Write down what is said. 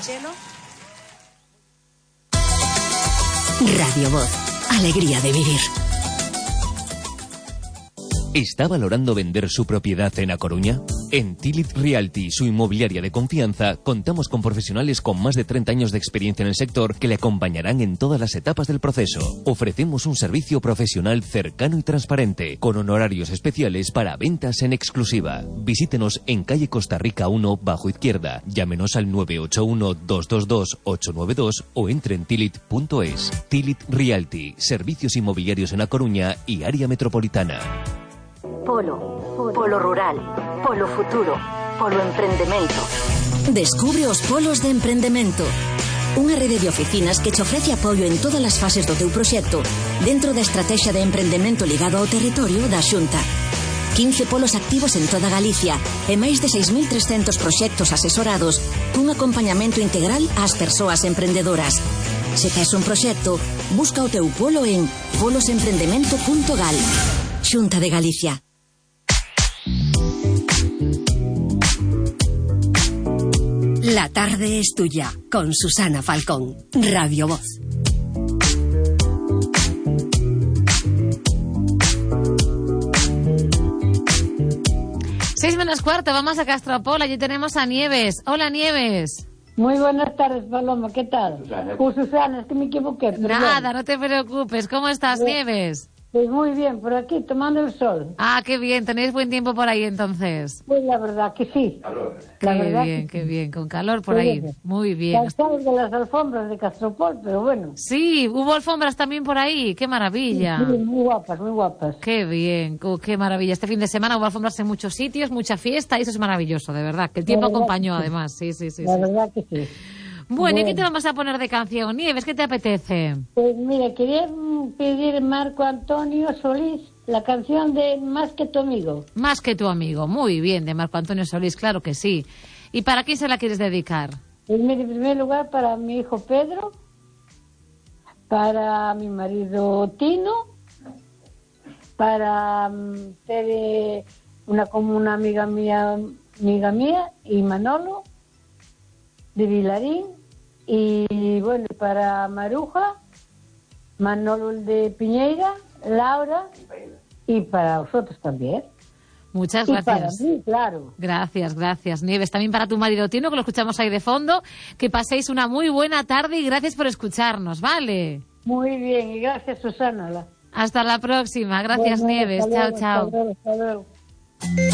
Chelo. Radio Voz, alegría de vivir. ¿Está valorando vender su propiedad en A Coruña? En Tilit Realty, su inmobiliaria de confianza, contamos con profesionales con más de 30 años de experiencia en el sector que le acompañarán en todas las etapas del proceso. Ofrecemos un servicio profesional cercano y transparente, con honorarios especiales para ventas en exclusiva. Visítenos en calle Costa Rica 1, bajo izquierda. Llámenos al 981-222-892 o entre en tilit.es. Tilit Realty, servicios inmobiliarios en A Coruña y área metropolitana. Polo rural, polo futuro, polo emprendemento. Descubre os polos de emprendemento. Unha rede de oficinas que te ofrece apoio en todas as fases do teu proxecto dentro da estrategia de emprendemento ligado ao territorio da Xunta. 15 polos activos en toda Galicia e máis de 6.300 proxectos asesorados cun acompañamento integral ás persoas emprendedoras. Se tes un proxecto, busca o teu polo en polosemprendemento.gal. Xunta de Galicia. La tarde es tuya, con Susana Falcón, Radio Voz. Seis menos cuarto, vamos a Castropol, allí tenemos a Nieves. Hola, Nieves. Muy buenas tardes, Paloma, ¿qué tal? Susana, es que me equivoqué. Nada, no te preocupes, ¿cómo estás, Nieves? Pues muy bien, por aquí, tomando el sol. Ah, qué bien, tenéis buen tiempo por ahí entonces. Pues la verdad que sí. Qué bien, con calor por ahí. Muy bien. Cansados de las alfombras de Castropol, pero bueno. Sí, hubo alfombras también por ahí, qué maravilla. Sí, muy guapas, muy guapas. Qué bien, qué maravilla. Este fin de semana hubo alfombras en muchos sitios, mucha fiesta y eso es maravilloso, de verdad. Que el tiempo acompañó además, sí. La verdad que sí. Bueno, ¿y qué te vamos a poner de canción, Nieves? ¿Qué te apetece? Pues mira, quería pedir Marco Antonio Solís la canción de Más que tu amigo. Más que tu amigo, muy bien, de Marco Antonio Solís, claro que sí. ¿Y para quién se la quieres dedicar? Pues mira, en primer lugar para mi hijo Pedro, para mi marido Tino, para una amiga mía y Manolo de Vilarín, y bueno, para Maruja, Manolo de Piñeira, Laura, y para vosotros también. Muchas gracias. Y para mí, claro. Gracias, Nieves. También para tu marido Tino, que lo escuchamos ahí de fondo. Que paséis una muy buena tarde y gracias por escucharnos, ¿vale? Muy bien, y gracias, Susana. Hasta la próxima. Gracias, Nieves. Chao. Hasta luego.